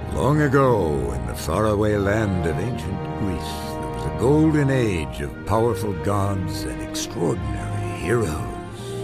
Long ago, in the faraway land of ancient Greece, there was a golden age of powerful gods and extraordinary heroes.